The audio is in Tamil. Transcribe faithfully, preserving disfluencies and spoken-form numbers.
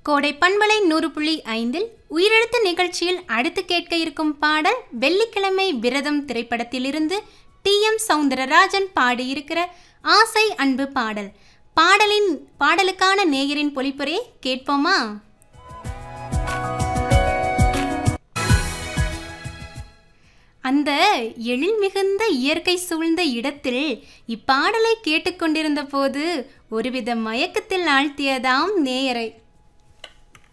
கோடை பண்பலை நூறு புள்ளி ஐந்தில் உயிரெழுத்து நிகழ்ச்சியில் அடுத்து கேட்க இருக்கும் பாடல் வெள்ளிக்கிழமை விரதம் திரைப்படத்திலிருந்து டி எம் சௌந்தரராஜன் பாடியிருக்கிற ஆசை அன்பு பாடல். பாடலின் பாடலுக்கான நேயரின் பொழிப்புரையை கேட்போமா? அந்த எழில் மிகுந்த இயற்கை சூழ்ந்த இடத்தில் இப்பாடலை கேட்டுக்கொண்டிருந்த போது ஒருவித மயக்கத்தில் ஆழ்த்தியதாம் நேயரை.